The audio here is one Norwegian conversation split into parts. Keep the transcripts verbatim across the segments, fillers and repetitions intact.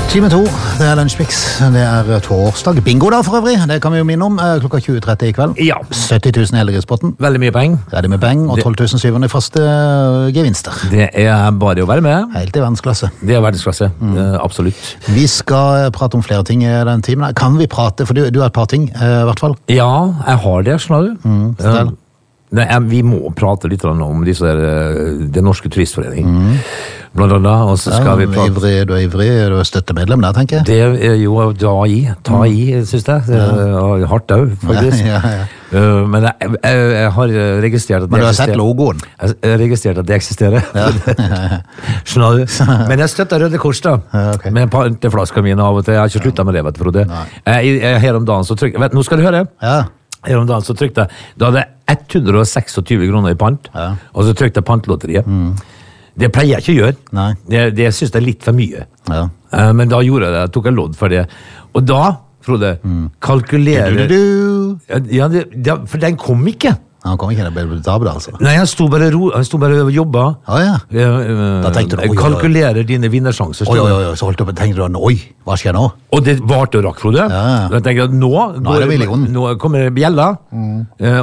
Time to, det er Lunsjmix. Det er torsdag. Bingo da for øvrig. Det kan vi jo minne om. Klokka tjue tretti i kveld. Ja. sytti tusen i helgerispotten. Veldig mye penger. Reddig med peng, og tolv tusen syv hundre i faste gevinster. Det er bare å være med. Helt i verdensklasse. Det er verdensklasse, mm. uh, absolutt. Vi skal prate om flere ting i den timen. Kan vi prate, for du, du har et par ting, uh, i hvert fall. Ja, jeg har det, skjønner du. Mm, uh, Nei, vi må prate litt om disse der, det norske turistforening. Mm. Blant annet, og så skal ja, vi prate... Ivrig, du er ivrig, du er støttemedlem der, tenker jeg. Det er jo da i, ta i, synes jeg. Det er hardt også, faktisk. Ja, ja, ja. Men jeg, jeg, jeg har registrert at det Men du har sett logoen? Jeg har registrert at det eksisterer. Ja. Skjønner du? Men jeg støtter Røde Kors da, ja, okay. med panteflasker mine av og til. Jeg har ikke sluttet med det, vet du, Frode. Jeg, jeg, her om dagen så trykker... Vet, nå skal du høre. Ja. Her om dagen så trykte jeg, da hadde jeg hundre og seksogtyve kroner i pant, ja. Og så trykte jeg pantlotteriet. Mm. Det pleier jeg ikke å gjøre. Nei. Det, det synes jeg er litt for mye. Ja. Uh, men da gjorde jeg det, jeg tok en lodd for det. Og da, Frode, mm. kalkulerer... Du, du, du. Ja, det, det, for den kom ikke. Han kom ikke, det ble tablet, altså. Nei, han sto bare, ro, han sto bare og jobbet. Å ja. Uh, da tenkte du, oi, kalkulerer dine vinnersjanser. Oi, oi, oi, så holdt du på, tenkte du, oi, hva skjer nå? Og det varte og rakk, Frode. Ja, ja. Da tenkte jeg, nå, nå, går, nå kommer bjella, mm.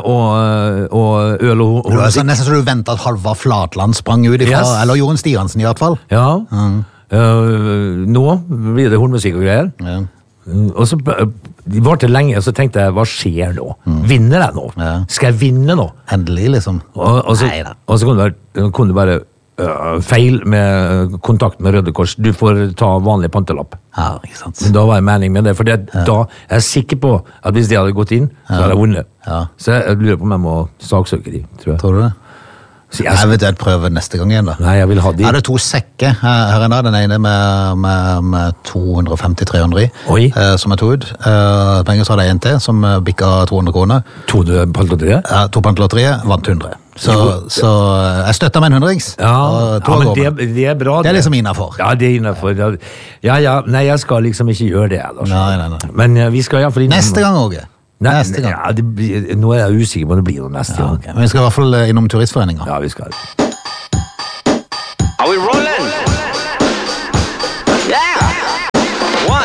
og, og øl og... og det var nesten så du ventet at Halvard Flatland sprang ut ifra, yes. Eller Jon Stiansen i hvert fall. Ja, mm. uh, nå blir det hornmusikk og greier. Ja. Og så de var til lenge, så tenkte jeg, hva skjer nå? Mm. Vinner jeg nå? Ja. Skal jeg vinne nå? Endelig, liksom. Og, og så, og så kunne, du, kunne du bare uh, feil med kontakt med Røde Kors. Du får ta vanlig pantelapp. Ja, ikke sant. Men da var jeg mening med det, for det, ja. Da er jeg sikker på at hvis de hadde gått inn, så hadde jeg vunnet. Ja. Så jeg, jeg lurer på om jeg må saksøke de, tror jeg. Tror du det? Så jeg, jeg vet jeg prøve neste gang igjen da. Nei, jeg vil ha de. Jeg hadde to sekker her en dag, den ene med, med, med to hundre femti til tre hundre i, eh, som jeg tog ut. Eh, penger så hadde jeg en til, som bikka to hundre kroner. To pantelotteriet? Ja, to pantelotteriet, vant hundre. Så, så jeg støtter med en hundrings. Ja, ja men det, det er bra. Det er liksom innenfor. Ja, det er innenfor. Ja, ja, nei, jeg skal liksom ikke gjøre det. Lars. Nei, nei, nei. Men vi skal i hvert fall innom... Neste gang, Åge. Nei, neste gang. Ja, det blir, nå er jeg usikker på om det blir noe neste ja, gang. Okay. Men vi skal i hvert fall innom turistforeninger. Ja, vi skal. Are we